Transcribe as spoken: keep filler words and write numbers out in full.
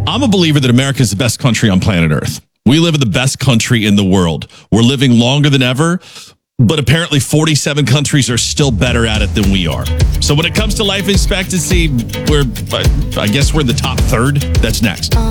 I'm a believer that America is the best country on planet Earth. We live in the best country in the world. We're living longer than ever, but apparently forty-seven countries are still better at it than we are. So when it comes to life expectancy, we're, I guess we're in the top third. That's next.